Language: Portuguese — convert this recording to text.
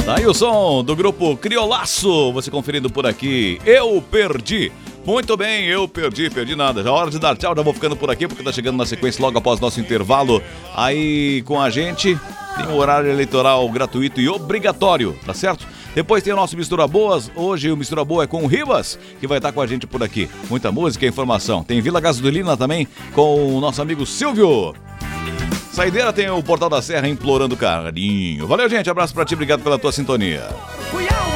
Aí o som do grupo Criolaço, você conferindo por aqui. Eu perdi. Muito bem, eu perdi nada. Já é hora de dar tchau, já vou ficando por aqui porque tá chegando na sequência logo após nosso intervalo. Aí com a gente tem um horário eleitoral gratuito e obrigatório, tá certo? Depois tem o nosso Mistura Boas. Hoje o Mistura Boa é com o Rivas, que vai estar com a gente por aqui. Muita música e informação. Tem Vila Gasolina também com o nosso amigo Silvio. Saideira tem o Portal da Serra implorando carinho. Valeu, gente. Abraço pra ti. Obrigado pela tua sintonia.